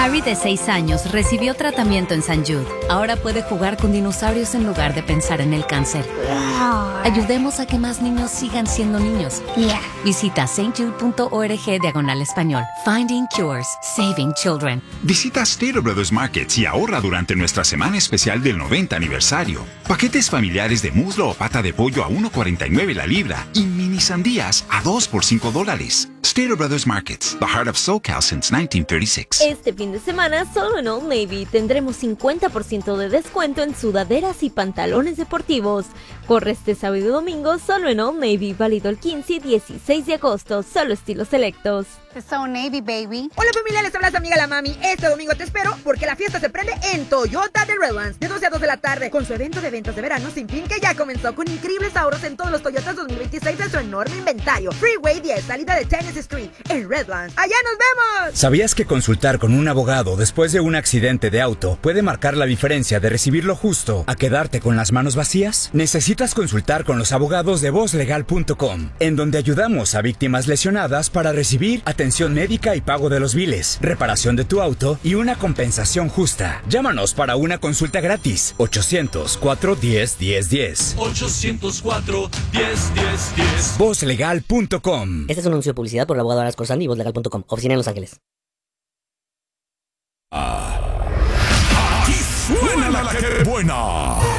Harry, de 6 años, recibió tratamiento en St. Jude. Ahora puede jugar con dinosaurios en lugar de pensar en el cáncer. Ayudemos a que más niños sigan siendo niños. Visita stjude.org/español. Finding Cures. Saving Children. Visita Stater Brothers Markets y ahorra durante nuestra semana especial del 90 aniversario. Paquetes familiares de muslo o pata de pollo a $1.49 la libra y mini sandías a $2 por $5. Stater Brothers Markets, the heart of SoCal since 1936. Este fin de semana, solo en Old Navy, tendremos 50% de descuento en sudaderas y pantalones deportivos. Corre este sábado y domingo solo en Old Navy, válido el 15 y 16 de agosto, solo estilos selectos. It's Old Navy, baby. Hola familia, les habla su amiga la Mami. Este domingo te espero porque la fiesta se prende en Toyota de Redlands de 12 a 2 de la tarde con su evento de ventas de verano sin fin que ya comenzó con increíbles ahorros en todos los Toyotas 2026 de su enorme inventario. Freeway 10, salida de Tennessee Street en Redlands. ¡Allá nos vemos! ¿Sabías que consultar con un abogado después de un accidente de auto puede marcar la diferencia de recibir lo justo a quedarte con las manos vacías? Necesitas consultar con los abogados de vozlegal.com, en donde ayudamos a víctimas lesionadas para recibir atención médica y pago de los biles, reparación de tu auto y una compensación justa. Llámanos para una consulta gratis. 800-410-1010. 800-410-1010. Vozlegal.com. Este es un anuncio de publicidad por el abogado Aras Corsandi y vozlegal.com. Oficina en Los Ángeles. Aquí suena la que buena.